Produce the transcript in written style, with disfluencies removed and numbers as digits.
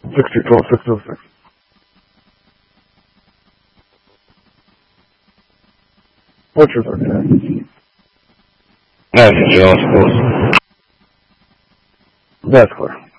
6212606. What's your birthday? That's Joe, of course. That's clear.